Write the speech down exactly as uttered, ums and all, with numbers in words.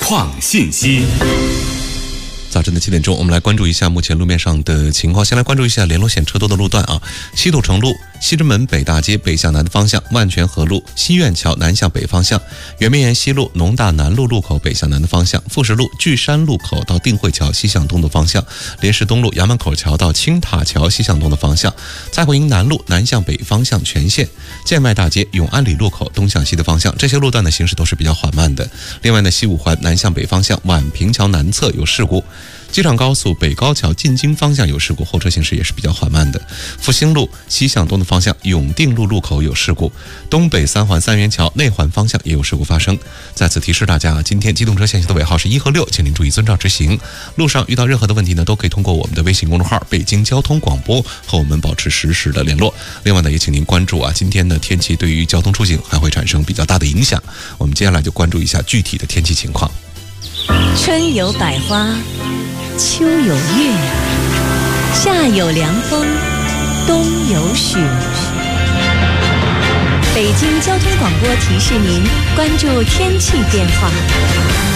况信息。 早晨的七点钟，我们来关注一下目前路面上的情况。先来关注一下联络线车多的路段啊，西土城路西直门北大街北向南的方向，万泉河路西苑桥南向北方向，圆明园西路农大南路路口北向南的方向，富士路巨山路口到定慧桥西向东的方向，莲石东路衙门口桥到青塔桥西向东的方向，蔡慧营南路南向北方向全线，建外大街永安里路口东向西的方向，这些路段的行驶都是比较缓慢的。另外呢，西五环南向北方向宛平桥南侧有事故，机场高速北高桥进京方向有事故，后车行驶也是比较缓慢的。复兴路西向东的方向永定路路口有事故，东北三环三元桥内环方向也有事故发生。再次提示大家，今天机动车限行的尾号是一和六，请您注意遵照执行。路上遇到任何的问题呢，都可以通过我们的微信公众号北京交通广播和我们保持实时的联络。另外呢，也请您关注啊，今天的天气对于交通出行还会产生比较大的影响。我们接下来就关注一下具体的天气情况。 春有百花，秋有月，夏有凉风，冬有雪。北京交通广播提示您关注天气变化。